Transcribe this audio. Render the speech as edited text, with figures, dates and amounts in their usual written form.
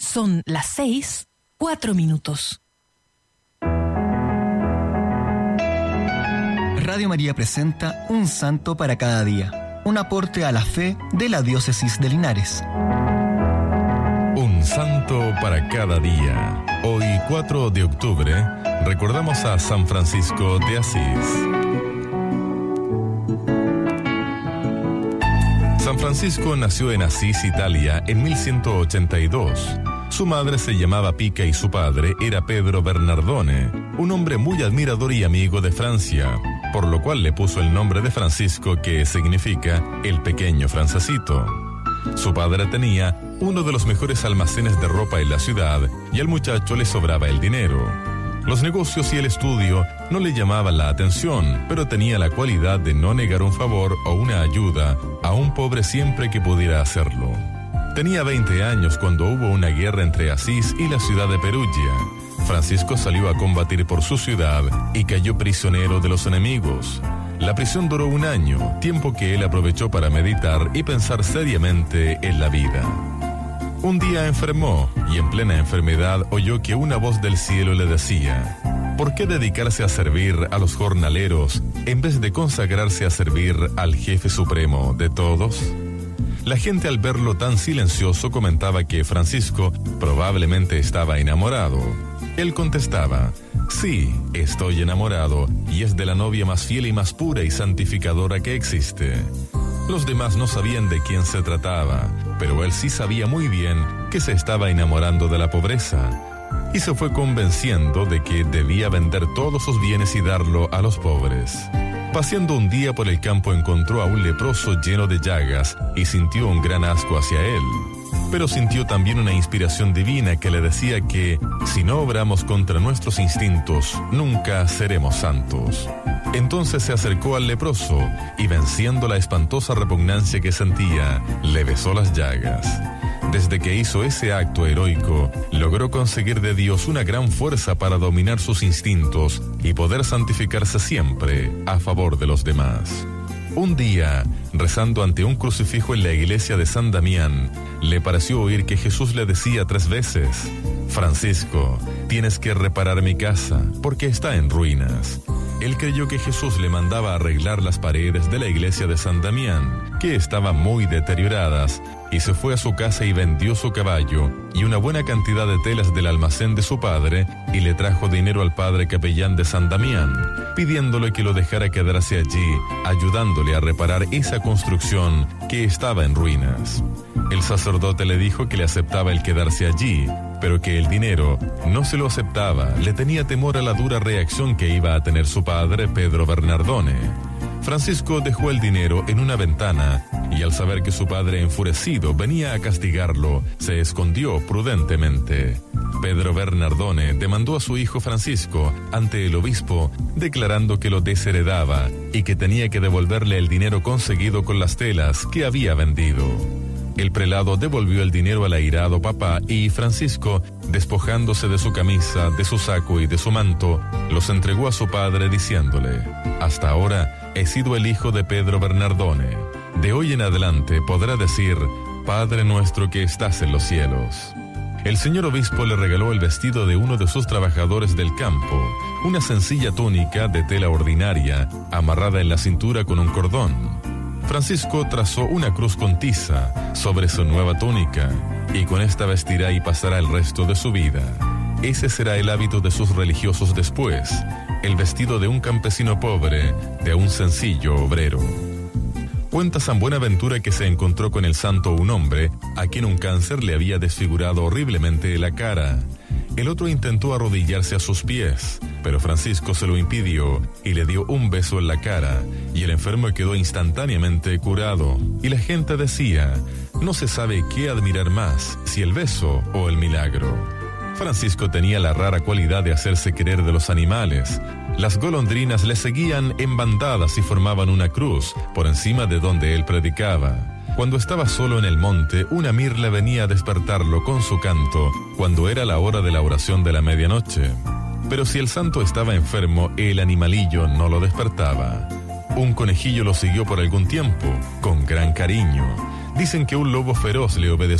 Son las 6:04. Radio María presenta Un Santo para cada día, un aporte a la fe de la Diócesis de Linares. Un santo para cada día. Hoy, 4 de octubre, recordamos a San Francisco de Asís. San Francisco nació en Asís, Italia, en 1182. Su madre se llamaba Pica y su padre era Pedro Bernardone, un hombre muy admirador y amigo de Francia, por lo cual le puso el nombre de Francisco, que significa el pequeño Francesito. Su padre tenía uno de los mejores almacenes de ropa en la ciudad y al muchacho le sobraba el dinero. Los negocios y el estudio no le llamaban la atención, pero tenía la cualidad de no negar un favor o una ayuda a un pobre siempre que pudiera hacerlo. Tenía 20 años cuando hubo una guerra entre Asís y la ciudad de Perugia. Francisco salió a combatir por su ciudad y cayó prisionero de los enemigos. La prisión duró 1 año, tiempo que él aprovechó para meditar y pensar seriamente en la vida. Un día enfermó y en plena enfermedad oyó que una voz del cielo le decía: ¿por qué dedicarse a servir a los jornaleros en vez de consagrarse a servir al jefe supremo de todos? La gente, al verlo tan silencioso, comentaba que Francisco probablemente estaba enamorado. Él contestaba: sí, estoy enamorado, y es de la novia más fiel y más pura y santificadora que existe. Los demás no sabían de quién se trataba, pero él sí sabía muy bien que se estaba enamorando de la pobreza, y se fue convenciendo de que debía vender todos sus bienes y darlo a los pobres. Paseando un día por el campo encontró a un leproso lleno de llagas y sintió un gran asco hacia él. Pero sintió también una inspiración divina que le decía que, si no obramos contra nuestros instintos, nunca seremos santos. Entonces se acercó al leproso y, venciendo la espantosa repugnancia que sentía, le besó las llagas. Desde que hizo ese acto heroico, logró conseguir de Dios una gran fuerza para dominar sus instintos y poder santificarse siempre a favor de los demás. Un día, rezando ante un crucifijo en la iglesia de San Damián, le pareció oír que Jesús le decía 3 veces: Francisco, tienes que reparar mi casa, porque está en ruinas. Él creyó que Jesús le mandaba arreglar las paredes de la iglesia de San Damián, que estaban muy deterioradas, y se fue a su casa y vendió su caballo y una buena cantidad de telas del almacén de su padre, y le trajo dinero al padre capellán de San Damián, pidiéndole que lo dejara quedarse allí, ayudándole a reparar esa construcción que estaba en ruinas. El sacerdote le dijo que le aceptaba el quedarse allí, pero que el dinero no se lo aceptaba. Le tenía temor a la dura reacción que iba a tener su padre, Pedro Bernardone. Francisco dejó el dinero en una ventana y, al saber que su padre, enfurecido, venía a castigarlo, se escondió prudentemente. Pedro Bernardone demandó a su hijo Francisco ante el obispo, declarando que lo desheredaba y que tenía que devolverle el dinero conseguido con las telas que había vendido. El prelado devolvió el dinero al airado papá y Francisco, despojándose de su camisa, de su saco y de su manto, los entregó a su padre diciéndole: hasta ahora he sido el hijo de Pedro Bernardone. De hoy en adelante podrá decir: Padre nuestro que estás en los cielos. El señor obispo le regaló el vestido de uno de sus trabajadores del campo, una sencilla túnica de tela ordinaria, amarrada en la cintura con un cordón. Francisco trazó una cruz con tiza sobre su nueva túnica, y con esta vestirá y pasará el resto de su vida. Ese será el hábito de sus religiosos después, el vestido de un campesino pobre, de un sencillo obrero. Cuenta San Buenaventura que se encontró con el santo un hombre a quien un cáncer le había desfigurado horriblemente la cara. El otro intentó arrodillarse a sus pies, pero Francisco se lo impidió y le dio un beso en la cara, y el enfermo quedó instantáneamente curado. Y la gente decía: no se sabe qué admirar más, si el beso o el milagro. Francisco tenía la rara cualidad de hacerse querer de los animales. Las golondrinas le seguían en bandadas y formaban una cruz por encima de donde él predicaba. Cuando estaba solo en el monte, una mirla venía a despertarlo con su canto cuando era la hora de la oración de la medianoche. Pero si el santo estaba enfermo, el animalillo no lo despertaba. Un conejillo lo siguió por algún tiempo, con gran cariño. Dicen que un lobo feroz le obedeció